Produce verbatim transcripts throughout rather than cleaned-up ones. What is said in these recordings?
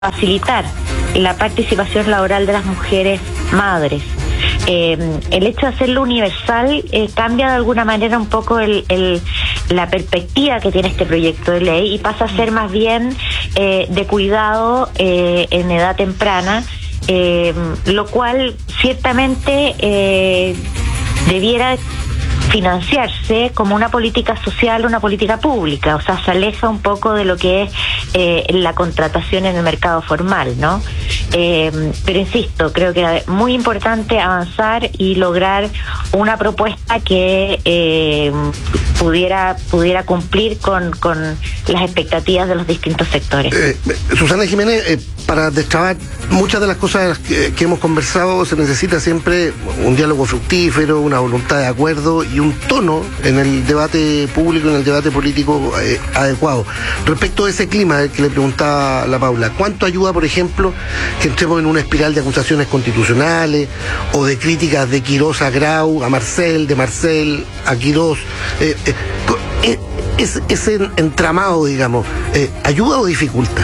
facilitar la participación laboral de las mujeres madres. Eh, el hecho de hacerlo universal eh, cambia de alguna manera un poco el, el, la perspectiva que tiene este proyecto de ley y pasa a ser más bien eh, de cuidado eh, en edad temprana, eh, lo cual ciertamente eh, debiera financiarse como una política social, una política pública, o sea, se aleja un poco de lo que es eh, la contratación en el mercado formal, ¿no? Eh, pero insisto, creo que es muy importante avanzar y lograr una propuesta que eh, pudiera pudiera cumplir con, con las expectativas de los distintos sectores. Eh, Susana Jiménez, eh, para destrabar muchas de las cosas que, que hemos conversado se necesita siempre un diálogo fructífero, una voluntad de acuerdo y un tono en el debate público, en el debate político eh, adecuado. Respecto a ese clima que le preguntaba la Paula, ¿cuánto ayuda, por ejemplo, que entremos en una espiral de acusaciones constitucionales o de críticas de Quirós a Grau, a Marcel, de Marcel a Quirós? Eh, eh, es, ese entramado, digamos, eh, ¿ayuda o dificulta?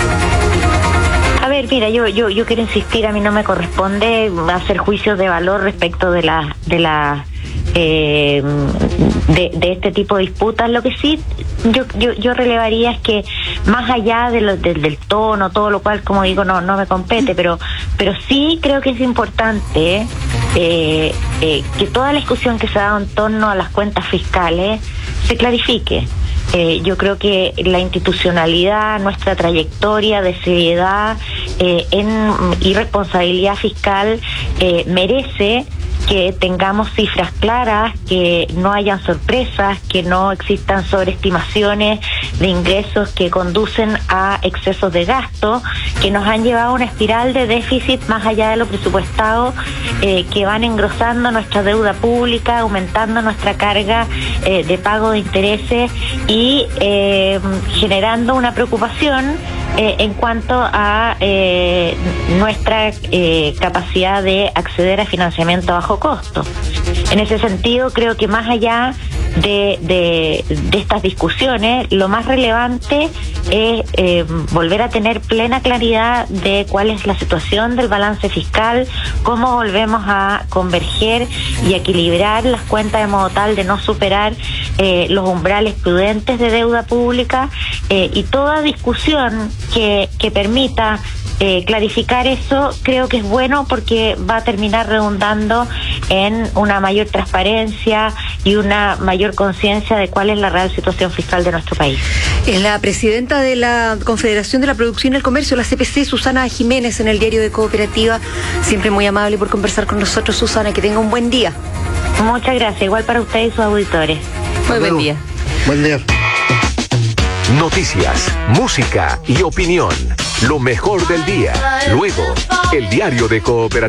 A ver, mira, yo, yo yo quiero insistir, a mí no me corresponde hacer juicios de valor respecto de la de la eh, de, de este tipo de disputas. Lo que sí yo yo, yo relevaría es que más allá de lo, de, del tono, todo lo cual, como digo, no no me compete, pero pero sí creo que es importante eh, eh, que toda la discusión que se ha dado en torno a las cuentas fiscales se clarifique. Eh, yo creo que la institucionalidad, nuestra trayectoria de seriedad eh, en, y responsabilidad fiscal eh, merece que tengamos cifras claras, que no hayan sorpresas, que no existan sobreestimaciones de ingresos que conducen a excesos de gasto, que nos han llevado a una espiral de déficit más allá de lo presupuestado, eh, que van engrosando nuestra deuda pública, aumentando nuestra carga eh, de pago de intereses y eh, generando una preocupación Eh, en cuanto a eh, nuestra eh, capacidad de acceder a financiamiento a bajo costo. En ese sentido, creo que más allá de, de, de estas discusiones, lo más relevante es eh, volver a tener plena claridad de cuál es la situación del balance fiscal, cómo volvemos a converger y equilibrar las cuentas de modo tal de no superar eh, los umbrales prudentes de deuda pública eh, y toda discusión que, que permita eh, clarificar eso, creo que es bueno porque va a terminar redundando en una mayor transparencia y una mayor conciencia de cuál es la real situación fiscal de nuestro país. Es la presidenta de la Confederación de la Producción y el Comercio, la C P C, Susana Jiménez, en el Diario de Cooperativa. Siempre muy amable por conversar con nosotros, Susana. Que tenga un buen día. Muchas gracias. Igual para ustedes y sus auditores. Muy buen día. Buen día. Noticias, música y opinión. Lo mejor del día. Luego, el Diario de Cooperativa.